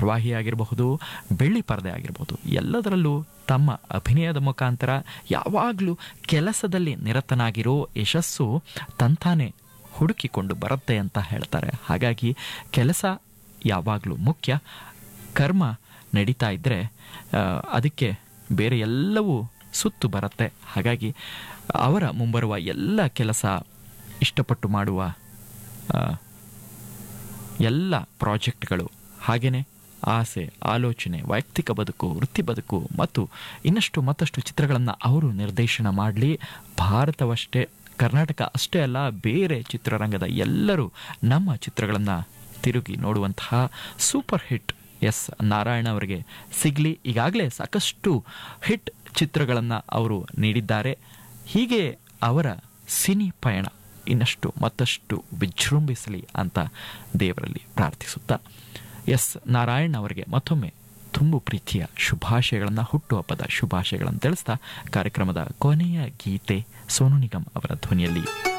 ಧಾರಾವಾಹಿ ಆಗಿರಬಹುದು, ಬೆಳ್ಳಿ ಪರದೆ ಆಗಿರಬಹುದು, ಎಲ್ಲದರಲ್ಲೂ ತಮ್ಮ ಅಭಿನಯದ ಮುಖಾಂತರ ಯಾವಾಗಲೂ ಕೆಲಸದಲ್ಲಿ ನಿರತನಾಗಿರೋ ಯಶಸ್ಸು ತಂತಾನೆ ಹುಡುಕಿಕೊಂಡು ಬರುತ್ತೆ ಅಂತ ಹೇಳ್ತಾರೆ. ಹಾಗಾಗಿ ಕೆಲಸ ಯಾವಾಗಲೂ ಮುಖ್ಯ. ಕರ್ಮ ನಡೀತಾ ಇದ್ದರೆ ಅದಕ್ಕೆ ಬೇರೆ ಎಲ್ಲವೂ ಸುತ್ತು ಬರುತ್ತೆ. ಹಾಗಾಗಿ ಅವರ ಮುಂಬರುವ ಎಲ್ಲ ಕೆಲಸ, ಇಷ್ಟಪಟ್ಟು ಮಾಡುವ ಎಲ್ಲ ಪ್ರಾಜೆಕ್ಟ್ಗಳು, ಹಾಗೆಯೇ ಆಸೆ, ಆಲೋಚನೆ, ವೈಯಕ್ತಿಕ ಬದುಕು, ವೃತ್ತಿ ಬದುಕು ಮತ್ತು ಇನ್ನಷ್ಟು ಮತ್ತಷ್ಟು ಚಿತ್ರಗಳನ್ನು ಅವರು ನಿರ್ದೇಶನ ಮಾಡಲಿ. ಭಾರತವಷ್ಟೇ, ಕರ್ನಾಟಕ ಅಷ್ಟೇ ಅಲ್ಲ, ಬೇರೆ ಚಿತ್ರರಂಗದ ಎಲ್ಲರೂ ನಮ್ಮ ಚಿತ್ರಗಳನ್ನು ತಿರುಗಿ ನೋಡುವಂತಹ ಸೂಪರ್ ಹಿಟ್ ಎಸ್ ನಾರಾಯಣ ಅವರಿಗೆ ಸಿಗಲಿ. ಈಗಾಗಲೇ ಸಾಕಷ್ಟು ಹಿಟ್ ಚಿತ್ರಗಳನ್ನು ಅವರು ನೀಡಿದ್ದಾರೆ. ಹೀಗೆ ಅವರ ಸಿನಿ ಪಯಣ ಇನ್ನಷ್ಟು ಮತ್ತಷ್ಟು ವಿಜೃಂಭಿಸಲಿ ಅಂತ ದೇವರಲ್ಲಿ ಪ್ರಾರ್ಥಿಸುತ್ತಾ, ಎಸ್ ನಾರಾಯಣ್ ಅವರಿಗೆ ಮತ್ತೊಮ್ಮೆ ತುಂಬು ಪ್ರೀತಿಯ ಶುಭಾಶಯಗಳನ್ನು, ಹುಟ್ಟುಹಬ್ಬದ ಶುಭಾಶಯಗಳನ್ನು ತಿಳಿಸ್ತಾ ಕಾರ್ಯಕ್ರಮದ ಕೊನೆಯ ಗೀತೆ ಸೋನು ನಿಗಮ್ ಅವರ ಧ್ವನಿಯಲ್ಲಿ